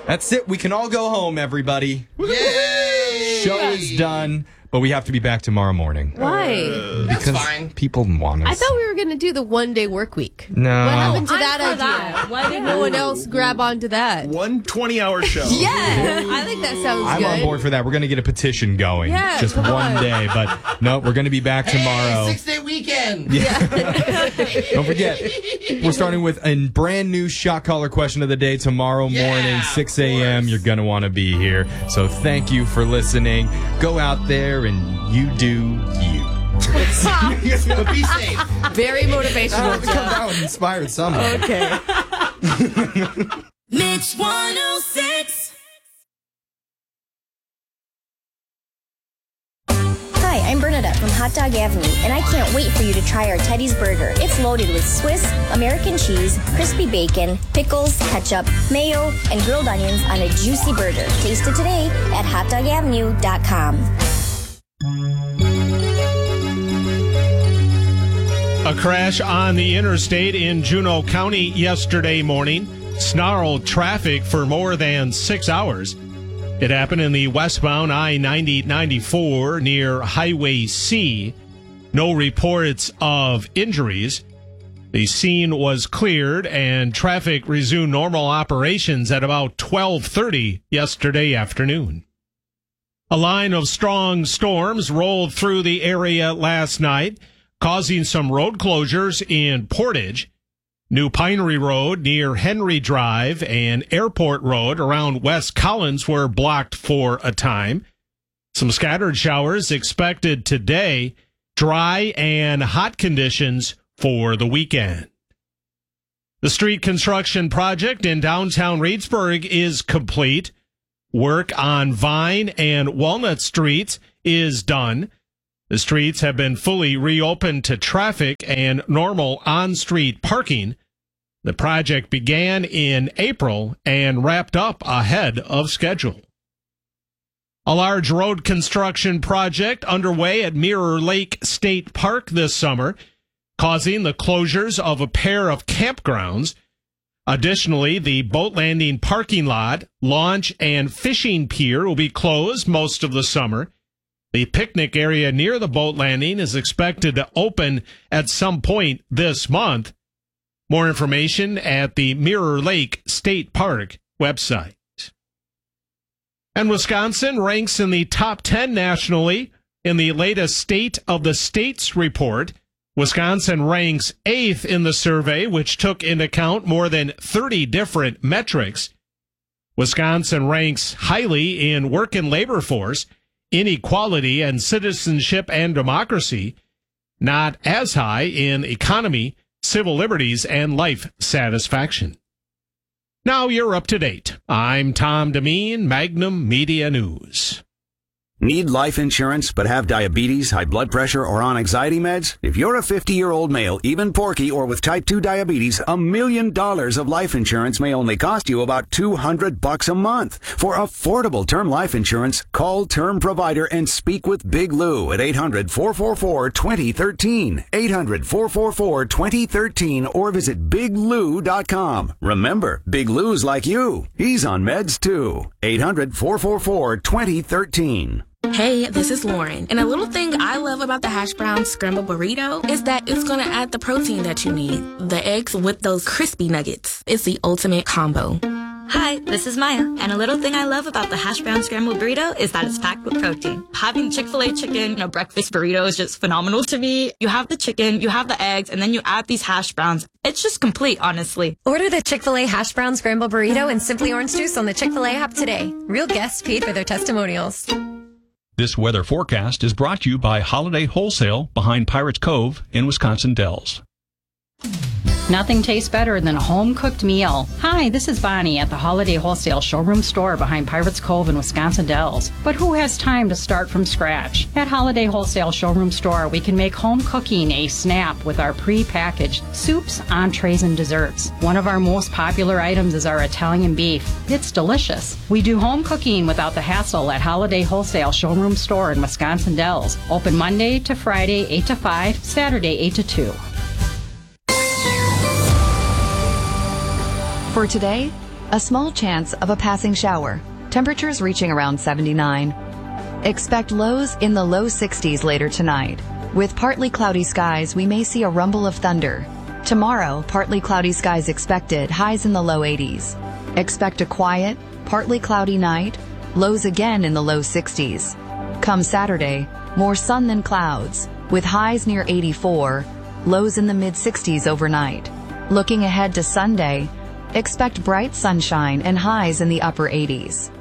That's it. We can all go home, everybody. Yay! Show is done. But we have to be back tomorrow morning. Why? Because fine. people want us. I thought we were going to do the one-day work week. No. What happened to I'm that for idea? that. Why did no one else grab onto that? One 20-hour show. Yeah, I think that sounds I'm good. on board for that. We're going to get a petition going. Yeah, just come one on. day. But no, we're going to be back tomorrow. 6-day weekend. Don't forget, we're starting with a brand new shot caller question of the day tomorrow morning, 6 a.m. You're going to want to be here. So thank you for listening. Go out there and you do you. But be safe. Very motivational. Come out and inspired someone. Okay. Mix 106. Hi, I'm Bernadette from Hot Dog Avenue, and I can't wait for you to try our Teddy's Burger. It's loaded with Swiss, American cheese, crispy bacon, pickles, ketchup, mayo, and grilled onions on a juicy burger. Taste it today at hotdogavenue.com. A crash on the interstate in Juneau County yesterday morning snarled traffic for more than 6 hours. It happened in the westbound I-90-94 near Highway C. No reports of injuries. The scene was cleared and traffic resumed normal operations at about 12:30 yesterday afternoon. A line of strong storms rolled through the area last night, causing some road closures in Portage. New Pinery Road near Henry Drive and Airport Road around West Collins were blocked for a time. Some scattered showers expected today. Dry and hot conditions for the weekend. The street construction project in downtown Reedsburg is complete. Work on Vine and Walnut Streets is done. The streets have been fully reopened to traffic and normal on-street parking. The project began in April and wrapped up ahead of schedule. A large road construction project underway at Mirror Lake State Park this summer, causing the closures of a pair of campgrounds. Additionally, the boat landing parking lot, launch, and fishing pier will be closed most of the summer. The picnic area near the boat landing is expected to open at some point this month. More information at the Mirror Lake State Park website. And Wisconsin ranks in the top 10 nationally in the latest State of the States report. Wisconsin ranks 8th in the survey, which took into account more than 30 different metrics. Wisconsin ranks highly in work and labor force, inequality, and citizenship and democracy, not as high in economy, civil liberties, and life satisfaction. Now you're up to date. I'm Tom Demeen, Magnum Media News. Need life insurance but have diabetes, high blood pressure, or on anxiety meds? If you're a 50-year-old male, even porky, or with type 2 diabetes, $1 million of life insurance may only cost you about $200 a month. For affordable term life insurance, call Term Provider and speak with Big Lou at 800-444-2013. 800-444-2013 or visit biglou.com. Remember, Big Lou's like you. He's on meds too. 800-444-2013. Hey, this is Lauren, and a little thing I love about the hash brown scrambled burrito is that it's going to add the protein that you need. The eggs with those crispy nuggets. It's the ultimate combo. Hi, this is Maya, and a little thing I love about the hash brown scrambled burrito is that it's packed with protein. Having Chick-fil-A chicken in a breakfast burrito is just phenomenal to me. You have the chicken, you have the eggs, and then you add these hash browns. It's just complete, honestly. Order the Chick-fil-A hash brown scrambled burrito and Simply Orange Juice on the Chick-fil-A app today. Real guests paid for their testimonials. This weather forecast is brought to you by Holiday Wholesale behind Pirates Cove in Wisconsin Dells. Nothing tastes better than a home-cooked meal. Hi, this is Bonnie at the Holiday Wholesale Showroom Store behind Pirates Cove in Wisconsin Dells. But who has time to start from scratch? At Holiday Wholesale Showroom Store, we can make home cooking a snap with our pre-packaged soups, entrees, and desserts. One of our most popular items is our Italian beef. It's delicious. We do home cooking without the hassle at Holiday Wholesale Showroom Store in Wisconsin Dells. Open Monday to Friday, 8 to 5, Saturday, 8 to 2. For today, A small chance of a passing shower. Temperatures reaching around 79. Expect lows in the low 60s later tonight. With partly cloudy skies, we may see a rumble of thunder. Tomorrow, partly cloudy skies expected, highs in the low 80s. Expect a quiet, partly cloudy night, lows again in the low 60s. Come Saturday, more sun than clouds, with highs near 84, lows in the mid-60s overnight. Looking ahead to Sunday, expect bright sunshine and highs in the upper 80s.